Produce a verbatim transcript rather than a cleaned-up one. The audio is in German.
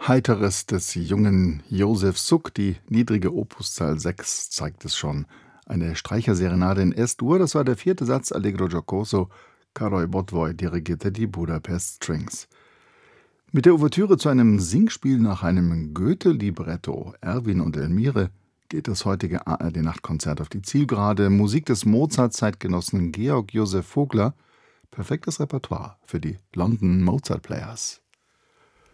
Heiteres des jungen Josef Suk, die niedrige Opuszahl sechs, zeigt es schon. Eine Streicherserenade in S-Dur, das war der vierte Satz, Allegro giocoso. Karol Botwoj dirigierte die Budapest Strings. Mit der Ouvertüre zu einem Singspiel nach einem Goethe-Libretto, Erwin und Elmire, geht das heutige A R D-Nachtkonzert auf die Zielgerade. Musik des Mozart-Zeitgenossen Georg Joseph Vogler. Perfektes Repertoire für die London Mozart Players.